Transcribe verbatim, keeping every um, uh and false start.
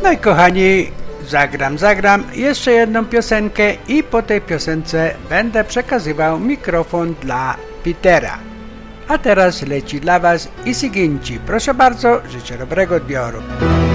No i kochani, zagram, zagram jeszcze jedną piosenkę i po tej piosence będę przekazywał mikrofon dla Petera. A teraz leci dla Was Easy Ginci. Proszę bardzo, życzę dobrego odbioru.